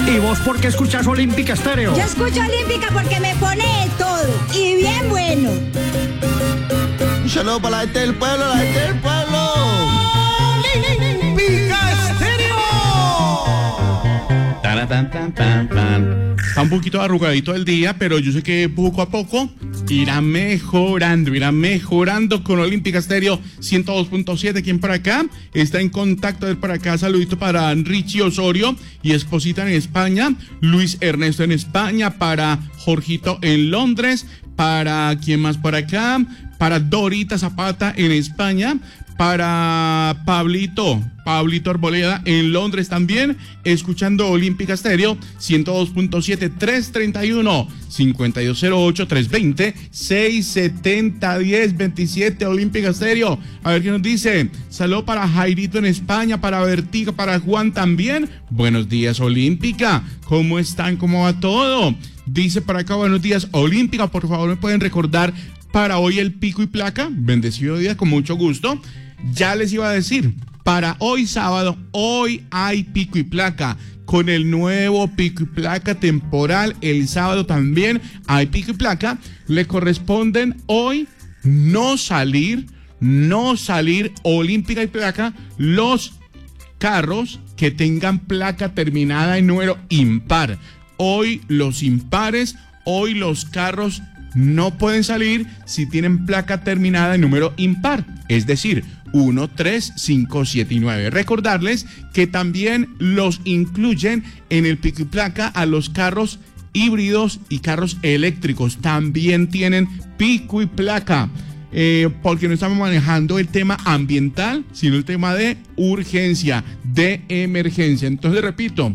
¿Y vos por qué escuchas Olímpica Estéreo? Yo escucho Olímpica porque me pone de todo y bien bueno. Un saludo para la gente del pueblo, la gente del pueblo. ¡Olímpica Estéreo! Está un poquito arrugadito el día, pero yo sé que poco a poco irá mejorando con Olímpica Estéreo 102.7. ¿Quién por acá? Está en contacto por acá. Saludito para Richie Osorio y esposita en España. Luis Ernesto en España. Para Jorgito en Londres. Para ¿quién más por acá? Para Dorita Zapata en España. Para Pablito Arboleda en Londres también, escuchando Olímpica Estéreo 102.7, 331-5208-320-670-1027 Olímpica Estéreo. A ver qué nos dice. Saludo para Jairito en España, para Vertigo, para Juan también. Buenos días Olímpica, ¿cómo están? ¿Cómo va todo? Dice para acá, buenos días Olímpica, por favor me pueden recordar para hoy el pico y placa. Bendecido día, con mucho gusto. Ya les iba a decir, para hoy sábado, hoy hay pico y placa. Con el nuevo pico y placa temporal, el sábado también hay pico y placa. Le corresponden hoy no salir Olímpica y placa los carros que tengan placa terminada en número impar. Hoy los impares, hoy los carros no pueden salir si tienen placa terminada en número impar, es decir, 1, 3, 5, 7 y 9. Recordarles que también los incluyen en el pico y placa a los carros híbridos y carros eléctricos. También tienen pico y placa, porque no estamos manejando el tema ambiental, sino el tema de urgencia, de emergencia. Entonces, repito,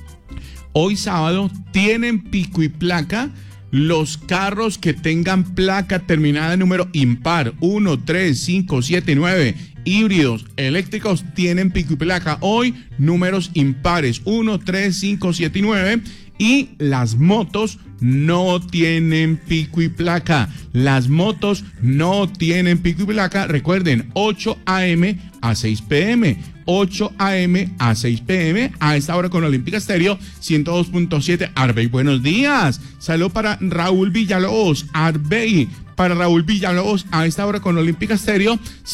hoy sábado tienen pico y placa los carros que tengan placa terminada en número impar, 1, 3, 5, 7, 9, híbridos, eléctricos, tienen pico y placa. Hoy, números impares, 1, 3, 5, 7 y 9. Y las motos no tienen pico y placa. Las motos no tienen pico y placa. Recuerden, 8 a.m. a 6 p.m. 8 a.m. a 6 p.m. a esta hora con Olímpica Estéreo 102.7. Arbey, buenos días. Saludo para Raúl Villalobos. Arbey, para Raúl Villalobos a esta hora con Olímpica Estéreo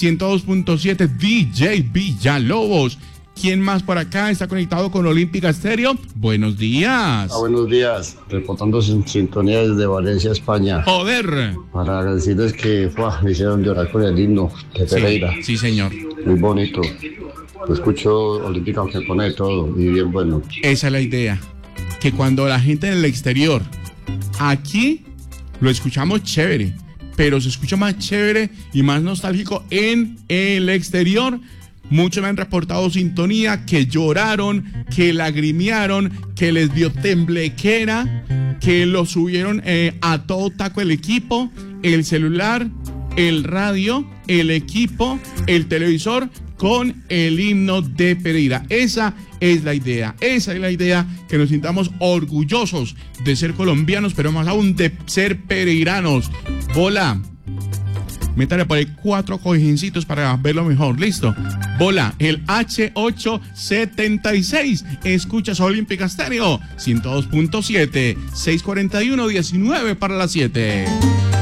102.7. DJ Villalobos. ¿Quién más por acá está conectado con Olímpica Estéreo? Buenos días. Buenos días, reportando sintonía desde Valencia, España. Joder. Para decirles que me hicieron llorar con el himno de Pereira. Sí, señor. Muy bonito. Lo escucho Olímpica, aunque pone de todo, y bien bueno. Esa es la idea. Que cuando la gente en el exterior, aquí lo escuchamos chévere, pero se escucha más chévere y más nostálgico en el exterior. Muchos me han reportado sintonía, que lloraron, que lagrimearon, que les dio temblequera, que lo subieron a todo taco el equipo, el celular, el radio, el equipo, el televisor con el himno de Pereira. Esa es la idea que nos sintamos orgullosos de ser colombianos, pero más aún de ser pereiranos. Bola, métale por ahí 4 cojincitos para verlo mejor. Listo. Bola, el H876. Escuchas Olímpica Estéreo 102.7. 6:41, 19 para las 7.